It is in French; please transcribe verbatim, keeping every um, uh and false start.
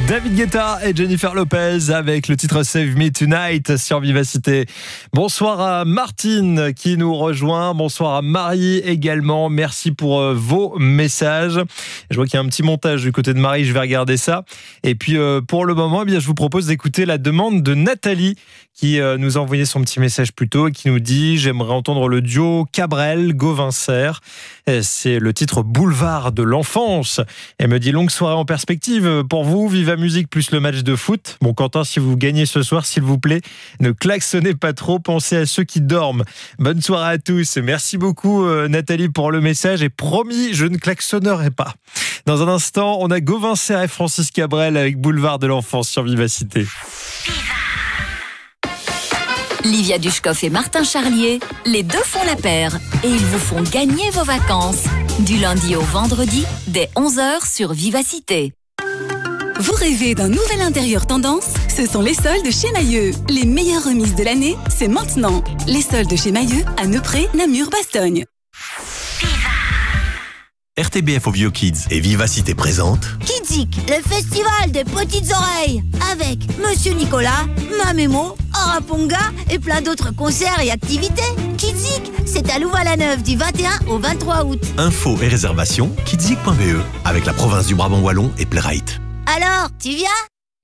David Guetta et Jennifer Lopez avec le titre Save Me Tonight sur Vivacité. Bonsoir à Martine qui nous rejoint. Bonsoir à Marie également. Merci pour euh, vos messages. Je vois qu'il y a un petit montage du côté de Marie. Je vais regarder ça. Et puis euh, pour le moment, eh bien, je vous propose d'écouter la demande de Nathalie qui euh, nous a envoyé son petit message plus tôt et qui nous dit « J'aimerais entendre le duo Cabrel-Gauvincer ». C'est le titre Boulevard de l'enfance. Elle me dit « Longue soirée en perspective pour vous, Viva Musique plus le match de foot ». Bon, Quentin, si vous gagnez ce soir, s'il vous plaît, ne klaxonnez pas trop, pensez à ceux qui dorment. Bonne soirée à tous. Merci beaucoup euh, Nathalie pour le message et promis, je ne klaxonnerai pas. Dans un instant, on a Gauvincer et Francis Cabrel avec Boulevard de l'enfance sur Vivacité. Livia Dushkov et Martin Charlier, les deux font la paire et ils vous font gagner vos vacances. Du lundi au vendredi, dès onze heures sur Vivacité. Vous rêvez d'un nouvel intérieur tendance? Ce sont les soldes chez Mailleux. Les meilleures remises de l'année, c'est maintenant. Les soldes chez Mailleux à Neupré, Namur, Bastogne. R T B F au Vieux Kids et Vivacité présente Kidzik, le festival des petites oreilles, avec Monsieur Nicolas, Mamémo, Araponga et plein d'autres concerts et activités. Kidzik, c'est à Louvain-la-Neuve du vingt et un au vingt-trois août. Infos et réservations kidzik point b e avec la province du Brabant Wallon et Playrite. Alors, tu viens ?